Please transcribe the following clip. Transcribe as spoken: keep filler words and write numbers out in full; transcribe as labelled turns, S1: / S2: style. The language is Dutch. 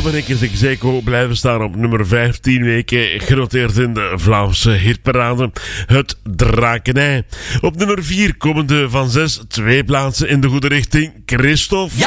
S1: Dominic en Zeko blijven staan op nummer vijftien weken, genoteerd in de Vlaamse hitparade. Het Drakenij. Op nummer vier komen de van zes twee plaatsen in de goede richting. Christophe. Ja.